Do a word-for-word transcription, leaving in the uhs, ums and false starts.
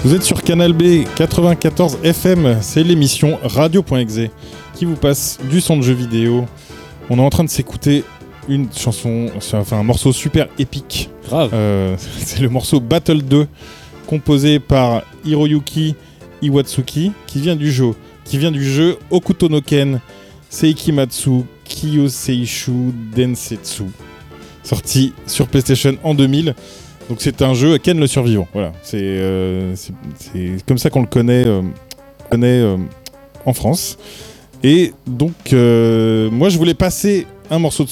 Vous êtes sur Canal B quatre-vingt-quatorze F M, c'est l'émission radio.exe qui vous passe du son de jeux vidéo. On est en train de s'écouter une chanson, enfin un morceau super épique. Grave. Euh, c'est le morceau Battle deux, composé par Hiroyuki Iwatsuki, qui vient du jeu, qui vient du jeu Hokuto no Ken Seikimatsu Kyoseishu Densetsu, sorti sur PlayStation en deux mille. Donc c'est un jeu Ken le survivant. Voilà, c'est, euh, c'est, c'est comme ça qu'on le connaît, euh, connaît euh, en France. Et donc euh, moi je voulais passer un morceau de